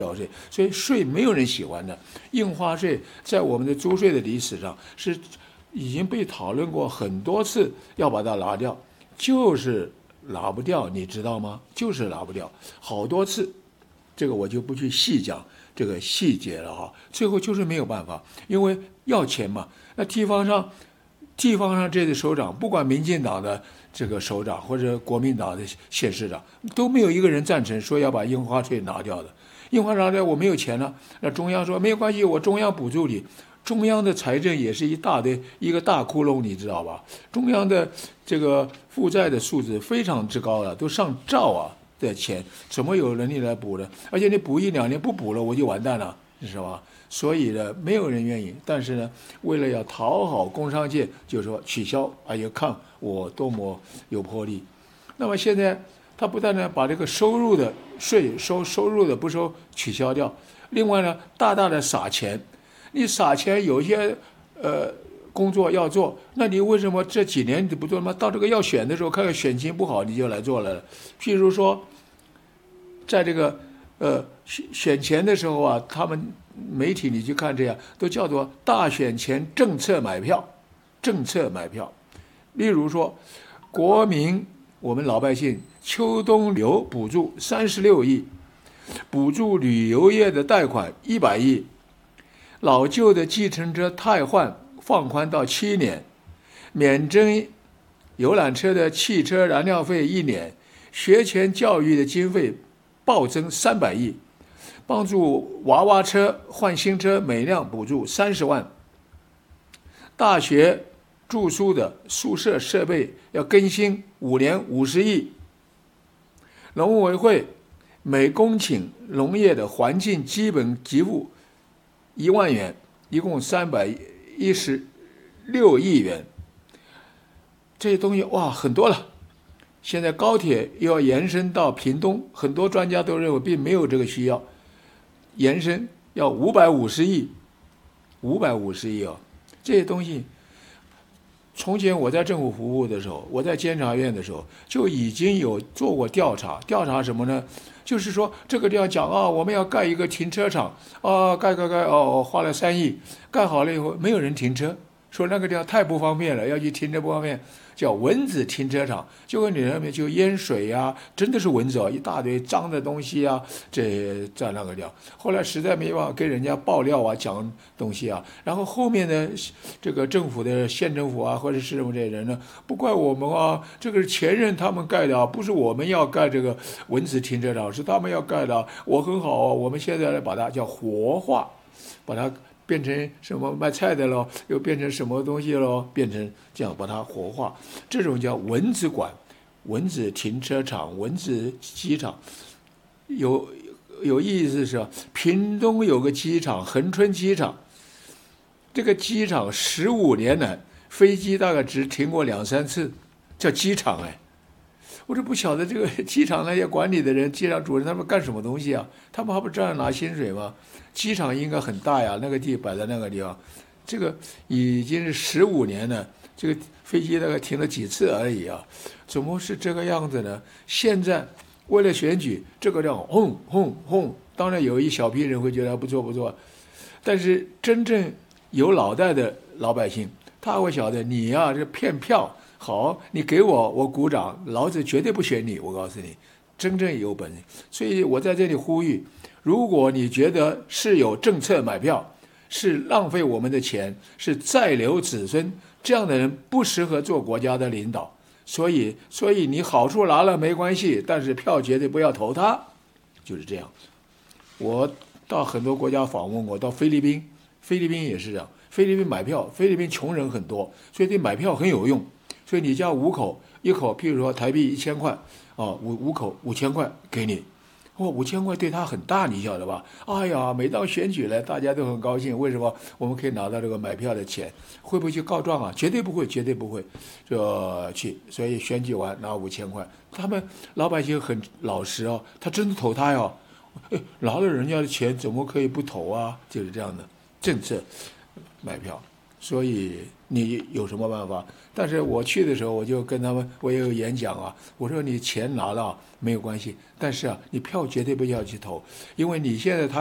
缴税，所以税没有人喜欢的。印花税在我们的租税的历史上是已经被讨论过很多次，要把它拿掉，就是拿不掉，你知道吗？就是拿不掉，好多次，这个我就不去细讲这个细节了哈。最后就是没有办法，因为要钱嘛。那地方上这些首长，不管民进党的这个首长或者国民党的县市长，都没有一个人赞成说要把印花税拿掉的。印花拿掉，我没有钱了，那中央说没有关系，我中央补助你。中央的财政也是一个大窟窿，你知道吧？中央的这个负债的数字非常之高了，都上兆啊的钱，怎么有能力来补呢？而且你补1-2年不补了，我就完蛋了，是吧？所以呢，没有人愿意。但是呢，为了要讨好工商界，就说取消，哎呀，看我多么有魄力。那么现在他不但呢把这个收入的税收入的不收取消掉，另外呢大大的撒钱。你撒钱有一些工作要做，那你为什么这几年你不做吗？到这个要选的时候，看看选情不好，你就来做了。譬如说，在这个选前的时候啊，他们媒体你去看这样，都叫做大选前政策买票，政策买票。例如说，国民我们老百姓秋冬流补助36亿，补助旅游业的贷款100亿。老旧的计程车汰换放宽到7年，免征游览车的汽车燃料费1年，学前教育的经费暴增300亿，帮助娃娃车换新车每辆补助30万，大学住宿的宿舍设备要更新5年50亿，农委会每公顷农业的环境基本给付1万元，一共316亿元。这些东西哇很多了。现在高铁又要延伸到屏东，很多专家都认为并没有这个需要，延伸要550亿，550亿啊！这些东西，从前我在政府服务的时候，我在监察院的时候就已经有做过调查，调查什么呢？就是说这个地方讲啊，我们要盖一个停车场啊，盖哦，花了3亿，盖好了以后没有人停车，说那个地方太不方便了，要去停车不方便，叫蚊子停车场，就跟你那边就淹水啊，真的是蚊子哦，一大堆脏的东西啊，这在那个地方。后来实在没办法跟人家爆料啊，讲东西啊，然后后面的这个政府的县政府啊，或者市政府这些人呢，不怪我们啊，这个是前任他们盖的啊，不是我们要盖这个蚊子停车场，是他们要盖的啊。我很好啊，我们现在来把它叫活化，把它变成什么卖菜的咯，又变成什么东西咯，变成这样把它活化，这种叫蚊子馆、蚊子停车场、蚊子机场。有意思是，屏东有个机场，恒春机场，这个机场15年来飞机大概只停过2-3次，叫机场哎。我就不晓得这个机场那些管理的人、机场主任他们干什么东西啊？他们还不照样拿薪水吗？机场应该很大呀，那个地摆在那个地方，这个已经是15年了，这个飞机大概停了几次而已啊，怎么是这个样子呢？现在为了选举，这个叫轰轰轰，当然有一小批人会觉得不错不错，但是真正有脑袋的老百姓，他会晓得你呀，这骗票。好，你给我，我鼓掌，老子绝对不选你。我告诉你，真正有本事。所以我在这里呼吁，如果你觉得是有政策买票，是浪费我们的钱，是再留子孙，这样的人不适合做国家的领导。所以你好处拿了没关系，但是票绝对不要投他，就是这样。我到很多国家访问过，到菲律宾也是这样。菲律宾买票，菲律宾穷人很多，所以对买票很有用。所以你家5口，一口譬如说台币1000块，啊，5口5000块给你，哦，5000块对他很大，你晓得吧？哎呀，每到选举了，大家都很高兴。为什么我们可以拿到这个买票的钱？会不会去告状啊？绝对不会，绝对不会，就去。所以选举完拿5000块，他们老百姓很老实哦，他真的投他哟。拿了人家的钱，怎么可以不投啊？就是这样的政策买票。 所以你有什么办法？但是我去的时候，我就跟他们，我也有演讲啊。我说你钱拿了没有关系，但是啊，你票绝对不要去投，因为你现在他。